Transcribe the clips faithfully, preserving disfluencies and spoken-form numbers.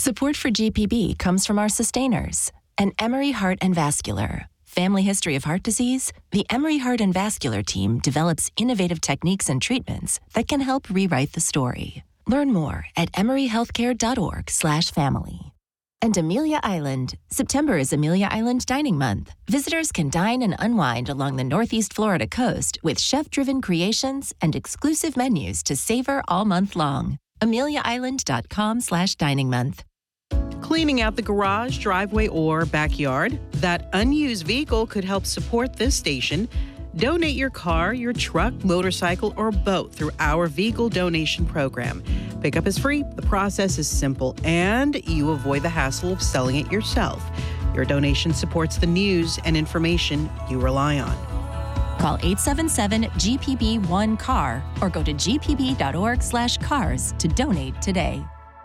Support for G P B comes from our sustainers, and Emory Heart and Vascular. Family history of heart disease? The Emory Heart and Vascular team develops innovative techniques and treatments that can help rewrite the story. Learn more at emoryhealthcare.org slash family. And Amelia Island. September is Amelia Island Dining Month. Visitors can dine and unwind along the Northeast Florida coast with chef-driven creations and exclusive menus to savor all month long. ameliaisland.com slash dining month. Cleaning out the garage, driveway, or backyard? That unused vehicle could help support this station. Donate your car, your truck, motorcycle, or boat through our vehicle donation program. Pickup is free, the process is simple, and you avoid the hassle of selling it yourself. Your donation supports the news and information you rely on. Call eight seven seven G P B one C A R or go to gpb.org slash cars to donate today.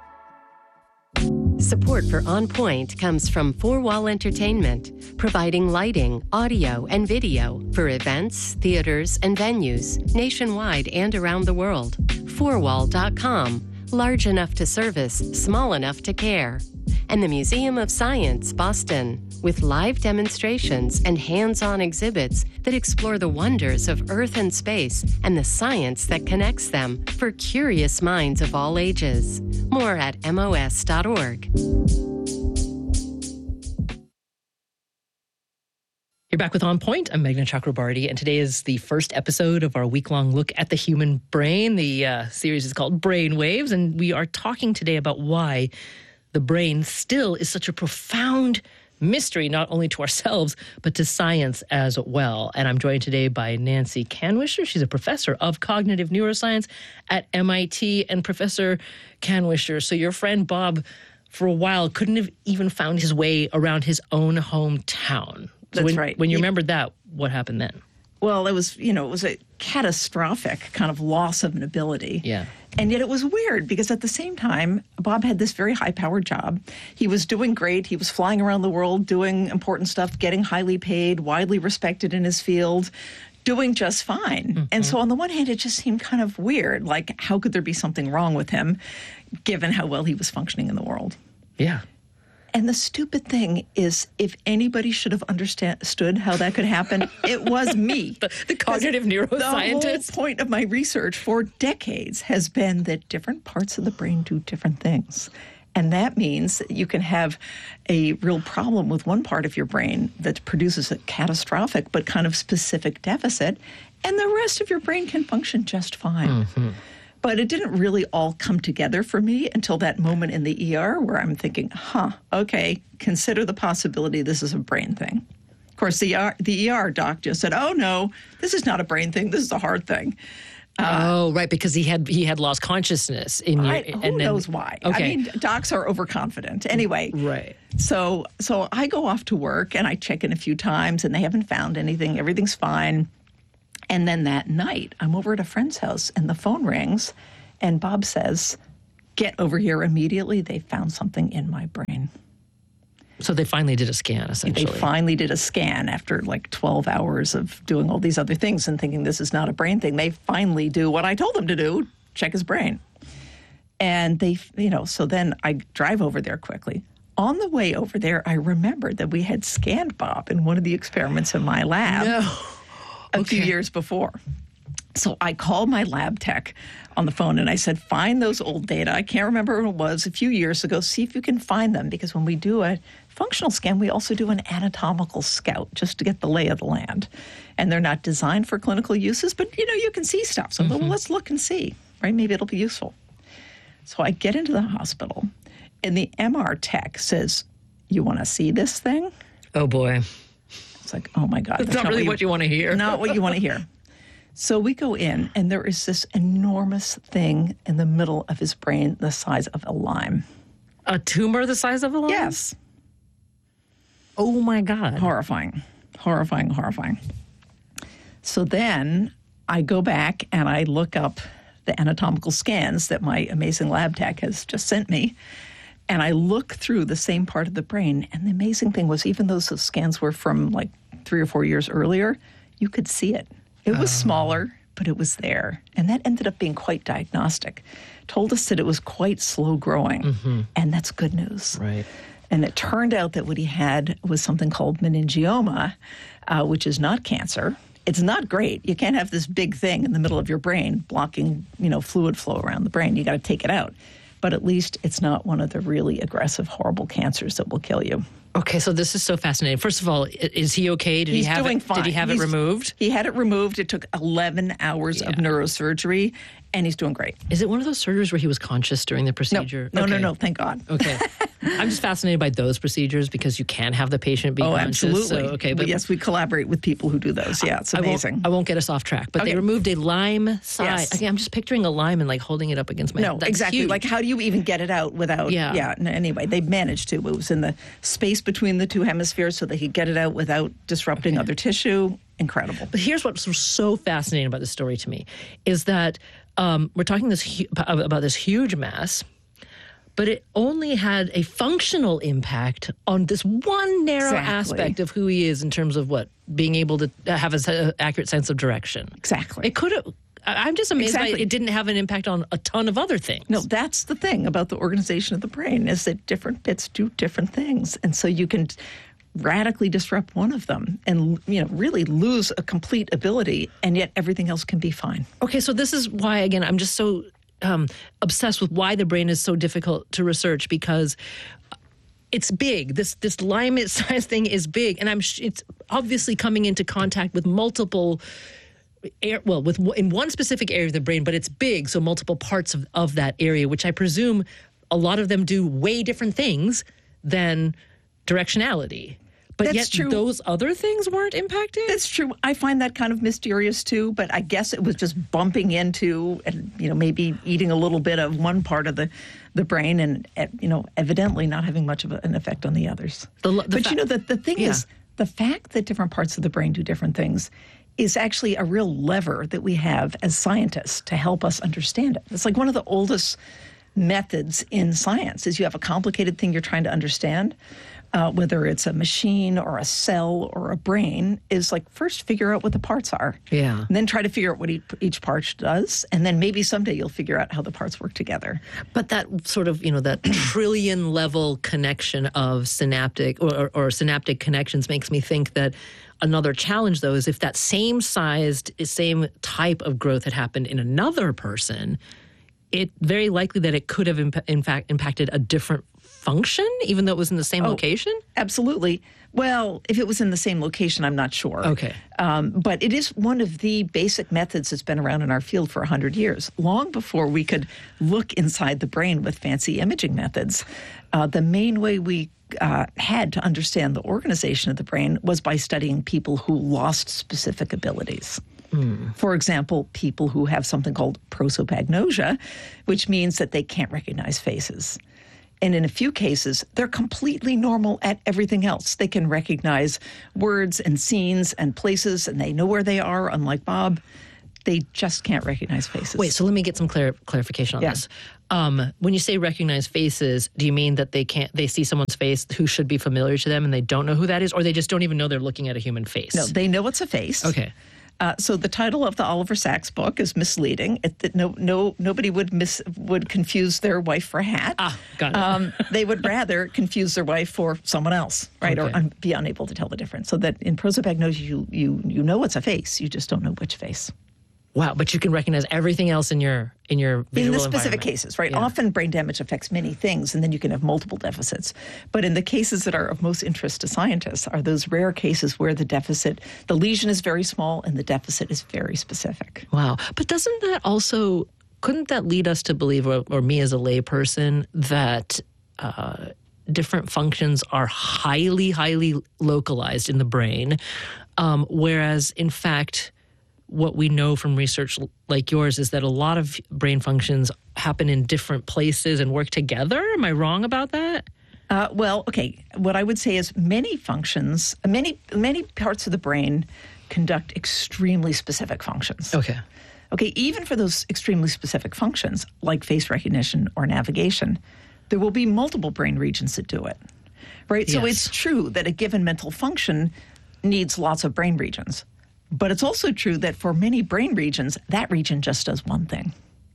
Support for On Point comes from Four Wall Entertainment, providing lighting, audio, and video for events, theaters, and venues nationwide and around the world. four wall dot com, large enough to service, small enough to care. And the Museum of Science, Boston, with live demonstrations and hands-on exhibits that explore the wonders of Earth and space and the science that connects them for curious minds of all ages. More at M O S dot org. You're back with On Point. I'm Meghna Chakrabarty, and today is the first episode of our week-long look at the human brain. The uh, series is called Brain Waves, and we are talking today about why the brain still is such a profound mystery, not only to ourselves, but to science as well. And I'm joined today by Nancy Kanwisher. She's a professor of cognitive neuroscience at M I T. And Professor Kanwisher, so your friend Bob, for a while, couldn't have even found his way around his own hometown. So That's when, right. When you He- remembered that, what happened then? Well, it was, you know, it was a catastrophic kind of loss of an ability. Yeah. And yet it was weird because at the same time, Bob had this very high-powered job. He was doing great. He was flying around the world, doing important stuff, getting highly paid, widely respected in his field, doing just fine. Mm-hmm. And so on the one hand, it just seemed kind of weird. Like, how could there be something wrong with him, given how well he was functioning in the world? Yeah. And the stupid thing is, if anybody should have understood how that could happen, it was me. the, the cognitive neuroscientist. The whole point of my research for decades has been that different parts of the brain do different things. And that means that you can have a real problem with one part of your brain that produces a catastrophic but kind of specific deficit, and the rest of your brain can function just fine. Mm-hmm. But it didn't really all come together for me until that moment in the E R where I'm thinking, huh, okay, consider the possibility this is a brain thing. Of course, the, E R, the E R doc just said, oh, no, this is not a brain thing. This is a heart thing. Uh, oh, right, because he had he had lost consciousness in your. I, who and then, knows why? Okay. I mean, docs are overconfident. Anyway, right. So, so I go off to work and I check in a few times and they haven't found anything. Everything's fine. And then that night, I'm over at a friend's house and the phone rings and Bob says, get over here immediately. They found something in my brain. So they finally did a scan, essentially. They finally did a scan after like twelve hours of doing all these other things and thinking this is not a brain thing. They finally do what I told them to do, check his brain. And they, you know, so then I drive over there quickly. On the way over there, I remembered that we had scanned Bob in one of the experiments in my lab. No. A Okay. few years before. So I called my lab tech on the phone and I said, find those old data. I can't remember when it was, a few years ago. See if you can find them. Because when we do a functional scan, we also do an anatomical scout just to get the lay of the land. And they're not designed for clinical uses, but, you know, you can see stuff. So mm-hmm. well, let's look and see, right? Maybe it'll be useful. So I get into the hospital and the M R tech says, you want to see this thing? Oh, boy. It's like, oh, my God. That's, that's not really what you, what you want to hear. Not what you want to hear. So we go in, and there is this enormous thing in the middle of his brain the size of a lime. A tumor the size of a lime? Yes. Oh, my God. Horrifying. Horrifying, horrifying. So then I go back, and I look up the anatomical scans that my amazing lab tech has just sent me, and I look through the same part of the brain, and the amazing thing was even though those scans were from like three or four years earlier, you could see it. It was uh, smaller, but it was there. And that ended up being quite diagnostic. Told us that it was quite slow growing, mm-hmm. and that's good news. Right. And it turned out that what he had was something called meningioma, uh, which is not cancer. It's not great. You can't have this big thing in the middle of your brain blocking, you know, fluid flow around the brain. You got to take it out. But at least it's not one of the really aggressive, horrible cancers that will kill you. Okay, so this is so fascinating. First of all, is he okay? Did He's he have doing it, fine. Did he have He's, it removed? He had it removed. It took eleven hours Yeah. of neurosurgery, and he's doing great. Is it one of those surgeries where he was conscious during the procedure? No, okay. no, no, no. Thank God. Okay. I'm just fascinated by those procedures because you can have the patient be Oh, conscious. absolutely. So, okay, but, but yes, we collaborate with people who do those. Yeah, it's I won't, amazing. I won't get us off track, but Okay. they removed a lime side. Yes. Okay, I'm just picturing a lime and like holding it up against my No, head. That's exactly. huge. Like, how do you even get it out without? Yeah. Yeah. no, Anyway, they managed to. It was in the space between the two hemispheres, so they could get it out without disrupting Okay. other tissue. Incredible. But here's what's so fascinating about this story to me is that um, we're talking this hu- about this huge mass, but it only had a functional impact on this one narrow Exactly. aspect of who he is in terms of what being able to have an accurate sense of direction. Exactly. It could have. I'm just amazed by Exactly. it didn't have an impact on a ton of other things. No, that's the thing about the organization of the brain is that different bits do different things, and so you can radically disrupt one of them and, you know, really lose a complete ability, and yet everything else can be fine. Okay, so this is why, again, I'm just so um, obsessed with why the brain is so difficult to research, because it's big. This this Lyme-sized thing is big, and I'm sh- it's obviously coming into contact with multiple. Air, well, with in one specific area of the brain, but it's big, so multiple parts of, of that area, which I presume a lot of them do way different things than directionality. But That's yet true. those other things weren't impacted? That's true. I find that kind of mysterious too, but I guess it was just bumping into and, you know, maybe eating a little bit of one part of the, the brain and, you know, evidently not having much of an effect on the others. The, the but, fa- you know, the, the thing Yeah. is, the fact that different parts of the brain do different things is actually a real lever that we have as scientists to help us understand it. It's like one of the oldest methods in science is you have a complicated thing you're trying to understand, uh, whether it's a machine or a cell or a brain, is like first figure out what the parts are. Yeah. And then try to figure out what each, each part does. And then maybe someday you'll figure out how the parts work together. But that sort of, you know, that trillion level connection of synaptic or, or, or synaptic connections makes me think that another challenge, though, is if that same sized, same type of growth had happened in another person, it very likely that it could have imp- in fact impacted a different function, even though it was in the same Oh, location? Absolutely. Well, if it was in the same location, I'm not sure. Okay. Um, but it is one of the basic methods that's been around in our field for one hundred years, long before we could look inside the brain with fancy imaging methods. Uh, the main way we uh, had to understand the organization of the brain was by studying people who lost specific abilities. Mm. For example, people who have something called prosopagnosia, which means that they can't recognize faces. And in a few cases, they're completely normal at everything else. They can recognize words and scenes and places, and they know where they are, unlike Bob. They just can't recognize faces. Wait, so let me get some clar- clarification on Yeah. this. Um, when you say recognize faces, do you mean that they can't? They see someone's face who should be familiar to them, and they don't know who that is, or they just don't even know they're looking at a human face? No, they know it's a face. Okay. Uh, so the title of the Oliver Sacks book is misleading. It, that no, no, nobody would mis, would confuse their wife for a hat. Ah, got it. Um, they would rather confuse their wife for someone else, right, Okay. or un, be unable to tell the difference. So that in prosopagnosia, you you you know it's a face, you just don't know which face. Wow, but you can recognize everything else in your in your visual In the specific environment. cases, right? Yeah. Often brain damage affects many things, and then you can have multiple deficits. But in the cases that are of most interest to scientists are those rare cases where the deficit, the lesion is very small and the deficit is very specific. Wow. But doesn't that also, couldn't that lead us to believe, or, or me as a layperson, that uh, different functions are highly, highly localized in the brain, um, whereas in fact, what we know from research like yours is that a lot of brain functions happen in different places and work together? Am I wrong about that? Uh, well, okay. What I would say is many functions, many many parts of the brain conduct extremely specific functions. Okay. Okay, even for those extremely specific functions, like face recognition or navigation, there will be multiple brain regions that do it, right? So Yes. it's true that a given mental function needs lots of brain regions. But it's also true that for many brain regions, that region just does one thing.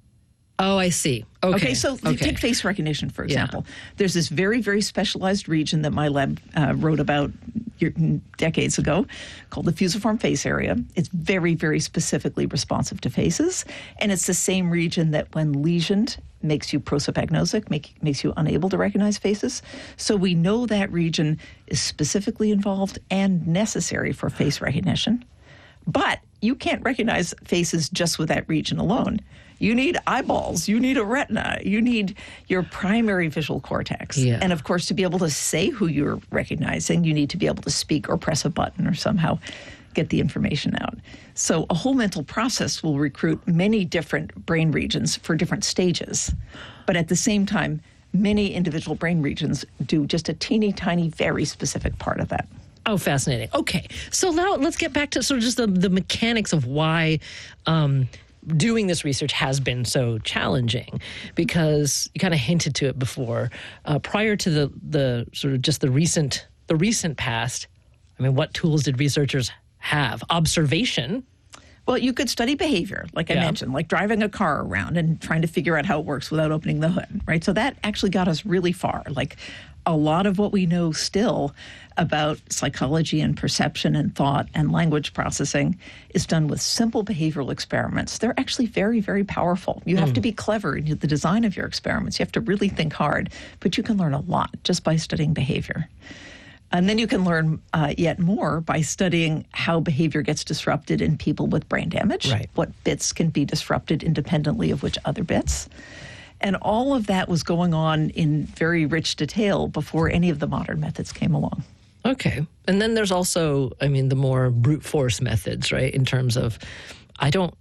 Oh, I see. Okay. Okay, so okay. take face recognition, for example. Yeah. There's this very, very specialized region that my lab uh, wrote about year, decades ago called the fusiform face area. It's very, very specifically responsive to faces. And it's the same region that when lesioned makes you prosopagnosia, make, makes you unable to recognize faces. So we know that region is specifically involved and necessary for face recognition. But you can't recognize faces just with that region alone. You need eyeballs, you need a retina, you need your primary visual cortex. Yeah. And of course, to be able to say who you're recognizing, you need to be able to speak or press a button or somehow get the information out. So a whole mental process will recruit many different brain regions for different stages. But at the same time, many individual brain regions do just a teeny tiny, very specific part of that. Oh, fascinating. Okay. So now let's get back to sort of just the, the mechanics of why um, doing this research has been so challenging, because you kind of hinted to it before. Uh, prior to the, the sort of just the recent, the recent past, I mean, what tools did researchers have? Observation. Well, you could study behavior, like I Yeah. mentioned, like driving a car around and trying to figure out how it works without opening the hood, right? So that actually got us really far. Like a lot of what we know still about psychology and perception and thought and language processing is done with simple behavioral experiments. They're actually very, very powerful. You have Mm. to be clever in the design of your experiments. You have to really think hard, but you can learn a lot just by studying behavior. And then you can learn uh, yet more by studying how behavior gets disrupted in people with brain damage, Right. what bits can be disrupted independently of which other bits. And all of that was going on in very rich detail before any of the modern methods came along. Okay. And then there's also, I mean, the more brute force methods, right? In terms of, I don't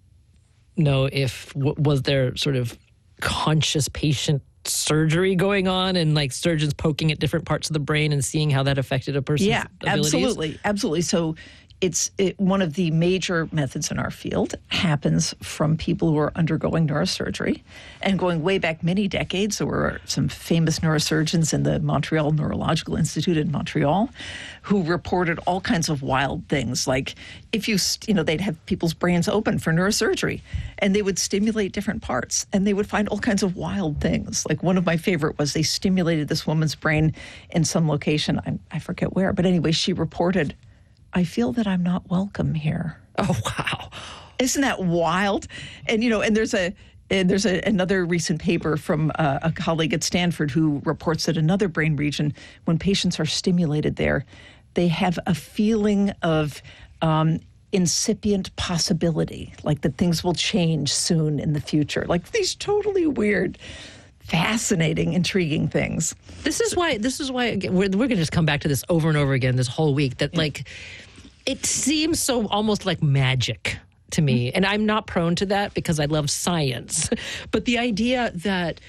know if, w- was there sort of conscious patient surgery going on and like surgeons poking at different parts of the brain and seeing how that affected a person's Yeah, abilities? absolutely. Absolutely. So it's it, one of the major methods in our field happens from people who are undergoing neurosurgery. And going way back many decades, there were some famous neurosurgeons in the Montreal Neurological Institute in Montreal who reported all kinds of wild things. Like if you, you know, they'd have people's brains open for neurosurgery and they would stimulate different parts and they would find all kinds of wild things. Like one of my favorite was they stimulated this woman's brain in some location. I, I forget where, but anyway, she reported, I feel that I'm not welcome here. Oh, wow. Isn't that wild? And, you know, and there's a and there's a, another recent paper from uh, a colleague at Stanford who reports that another brain region, when patients are stimulated there, they have a feeling of um, incipient possibility, like that things will change soon in the future. Like these totally weird, fascinating, intriguing things. This is why, this is why, again, we're, we're going to just come back to this over and over again this whole week, that like, it seems so almost like magic to me. And I'm not prone to that because I love science. But the idea that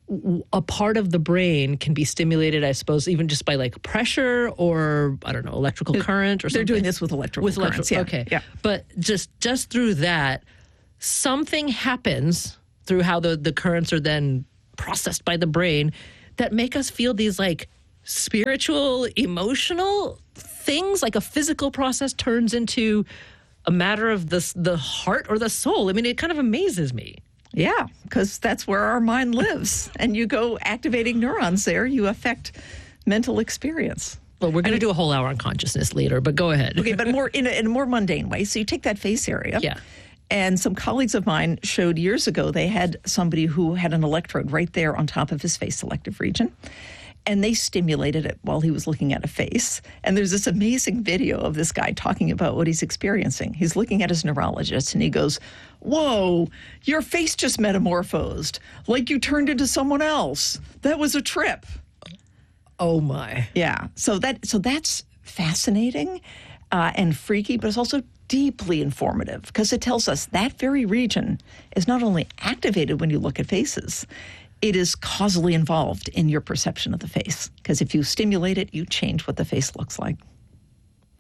a part of the brain can be stimulated, I suppose, even just by like pressure or, I don't know, electrical current or something. They're doing this with electrical with currents. electrical, Yeah. okay. Yeah. But just just through that, something happens through how the, the currents are then processed by the brain that make us feel these like spiritual, emotional things, like a physical process turns into a matter of the, the heart or the soul. I mean, it kind of amazes me. Yeah, because that's where our mind lives. And you go activating neurons there, you affect mental experience. Well, we're going to do a whole hour on consciousness later, but go ahead. Okay, but more in a, in a more mundane way. So you take that face area. Yeah. And some colleagues of mine showed years ago, they had somebody who had an electrode right there on top of his face selective region. And they stimulated it while he was looking at a face. And there's this amazing video of this guy talking about what he's experiencing. He's looking at his neurologist and he goes, whoa, your face just metamorphosed, like you turned into someone else. That was a trip. Oh, my. Yeah. So that so that's fascinating uh, and freaky, but it's also deeply informative because it tells us that very region is not only activated when you look at faces, it is causally involved in your perception of the face. Because if you stimulate it, you change what the face looks like.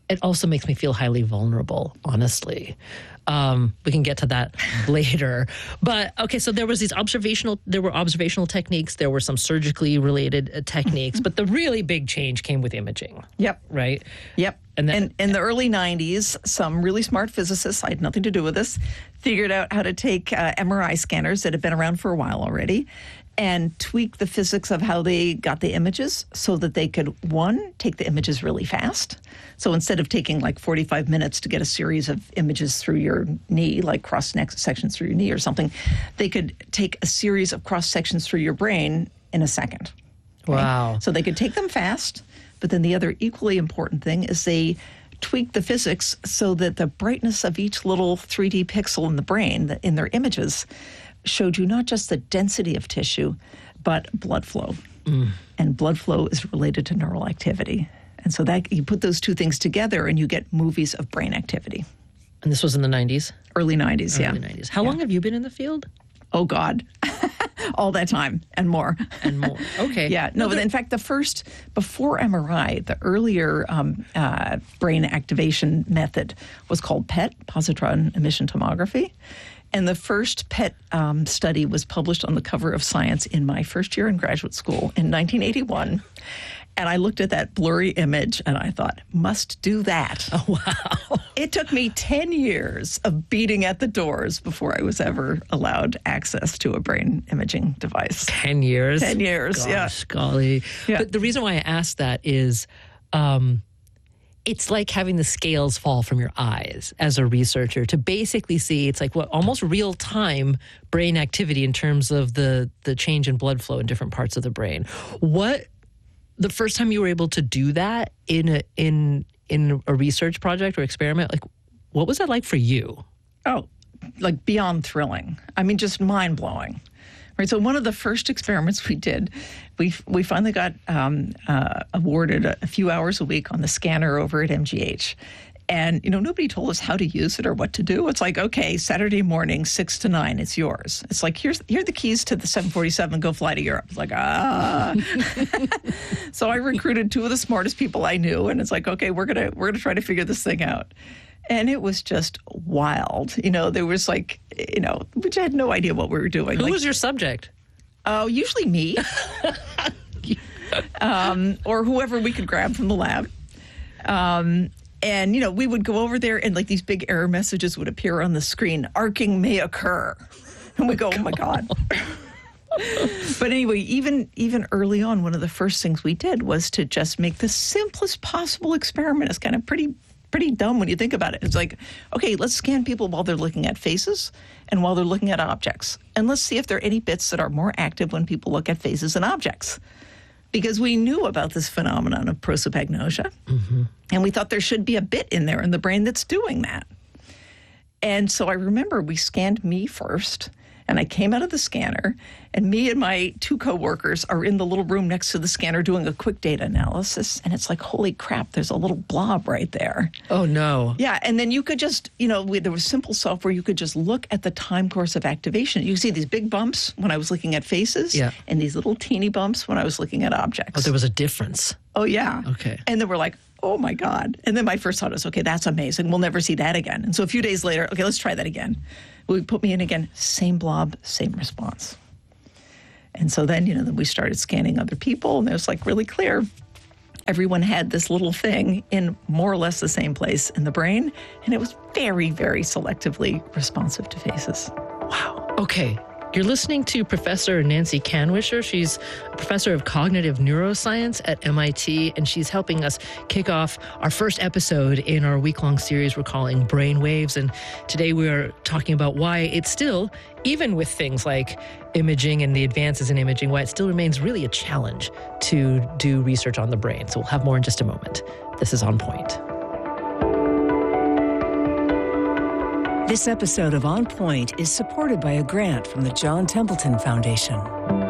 it also makes me feel highly vulnerable, honestly. Um, we can get to that later. But okay, so there was these observational, there were observational techniques, there were some surgically related uh, techniques, but the really big change came with imaging. Yep. Right? Yep. And then, in, in the early nineties, some really smart physicists, I had nothing to do with this, figured out how to take uh, M R I scanners that had been around for a while already and tweak the physics of how they got the images so that they could, one, take the images really fast. So instead of taking like forty-five minutes to get a series of images through your knee, like cross sections through your knee or something, they could take a series of cross sections through your brain in a second. Okay? Wow. So they could take them fast, but then the other equally important thing is they tweaked the physics so that the brightness of each little three D pixel in the brain, in their images, showed you not just the density of tissue, but blood flow. Mm. And blood flow is related to neural activity. And so that you put those two things together and you get movies of brain activity. And this was in the nineties? Early nineties, Early yeah. nineties. How yeah. long have you been in the field? Oh, God. All that time and more. And more. Okay. yeah. No, but in fact, the first, before M R I, the earlier um, uh, brain activation method was called P E T, positron emission tomography. And the first P E T um, study was published on the cover of Science in my first year in graduate school in nineteen eighty-one. And I looked at that blurry image and I thought, must do that. Oh, wow. It took me ten years of beating at the doors before I was ever allowed access to a brain imaging device. ten years? ten years, Gosh, yeah. golly. Yeah. But the reason why I asked that is um, it's like having the scales fall from your eyes as a researcher to basically see, it's like what almost real-time brain activity in terms of the, the change in blood flow in different parts of the brain. What... The first time you were able to do that in a, in in a research project or experiment, like what was that like for you? Oh, like beyond thrilling. I mean, just mind blowing. Right. So one of the first experiments we did, we we finally got um, uh, awarded a, a few hours a week on the scanner over at M G H. And, you know, nobody told us how to use it or what to do. It's like, okay, Saturday morning, six to nine, it's yours. It's like, here's here are the keys to the seven forty-seven, go fly to Europe. It's like, ah. So I recruited two of the smartest people I knew, and it's like, okay, we're gonna we're gonna try to figure this thing out. And it was just wild. You know, there was like, you know, which I had no idea what we were doing. Who like, was your subject? Oh, uh, usually me. um, or whoever we could grab from the lab. Um And, you know, we would go over there and like these big error messages would appear on the screen. Arcing may occur. And we go, oh, my God. But anyway, even even early on, one of the first things we did was to just make the simplest possible experiment. It's kind of pretty pretty dumb when you think about it. It's like, okay, let's scan people while they're looking at faces and while they're looking at objects. And let's see if there are any bits that are more active when people look at faces and objects. Because we knew about this phenomenon of prosopagnosia, mm-hmm. and we thought there should be a bit in there in the brain that's doing that. And so I remember we scanned me first, and I came out of the scanner, and me and my two coworkers are in the little room next to the scanner doing a quick data analysis, and it's like, holy crap, there's a little blob right there. Oh, no. Yeah, and then you could just, you know, we, there was simple software, you could just look at the time course of activation. You see these big bumps when I was looking at faces, yeah. and these little teeny bumps when I was looking at objects. Oh, there was a difference. Oh, yeah. Okay. And then we're like, oh, my God. And then my first thought was, okay, that's amazing. We'll never see that again. And so a few days later, okay, let's try that again. We put me in again, same blob, same response. And so then, you know, then we started scanning other people, and it was like really clear. Everyone had this little thing in more or less the same place in the brain, and it was very, very selectively responsive to faces. Wow. Okay. You're listening to Professor Nancy Kanwisher. She's a professor of cognitive neuroscience at M I T, and she's helping us kick off our first episode in our week-long series we're calling Brain Waves. And today we are talking about why it's still, even with things like imaging and the advances in imaging, why it still remains really a challenge to do research on the brain. So we'll have more in just a moment. This is On Point. This episode of On Point is supported by a grant from the John Templeton Foundation.